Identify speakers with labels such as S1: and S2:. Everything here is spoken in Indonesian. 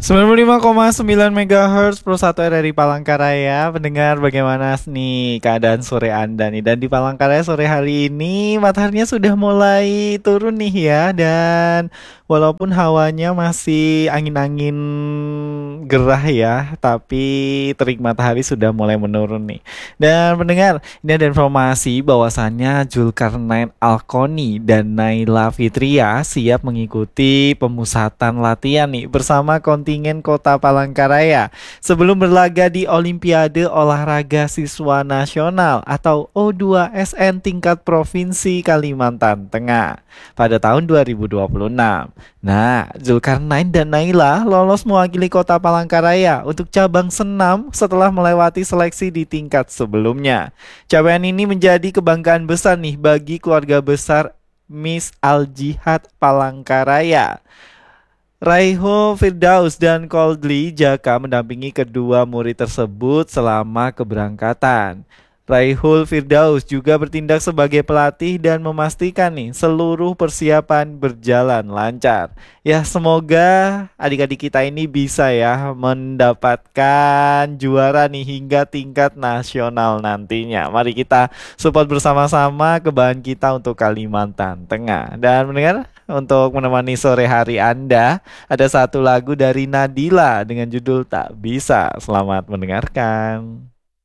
S1: 95,9 MHz Pro 1 RRI Palangkaraya. Pendengar, bagaimana nih keadaan sore Anda nih? Dan di Palangkaraya sore hari ini mataharinya sudah mulai turun nih ya. Dan walaupun hawanya masih angin-angin gerah ya, tapi terik matahari sudah mulai menurun nih. Dan pendengar, ini ada informasi bahwasannya Zulkarnain Alkoni dan Naila Fitria siap mengikuti pemusatan latihan nih bersama kontingen Kota Palangkaraya sebelum berlaga di Olimpiade Olahraga Siswa Nasional atau O2SN tingkat Provinsi Kalimantan Tengah pada tahun 2026. Nah, Zulkarnain dan Naila lolos mewakili Kota Palangkaraya untuk cabang senam setelah melewati seleksi di tingkat sebelumnya. Capaian ini menjadi kebanggaan besar nih bagi keluarga besar Miss Al Jihad Palangkaraya. Raiho Firdaus dan Coldly Jaka mendampingi kedua murid tersebut selama keberangkatan. Raihul Firdaus juga bertindak sebagai pelatih dan memastikan nih seluruh persiapan berjalan lancar. Ya, semoga adik-adik kita ini bisa ya mendapatkan juara nih hingga tingkat nasional nantinya. Mari kita support bersama-sama kebanggaan kita untuk Kalimantan Tengah. Dan mendengar, untuk menemani sore hari Anda, ada satu lagu dari Nadila dengan judul Tak Bisa. Selamat mendengarkan.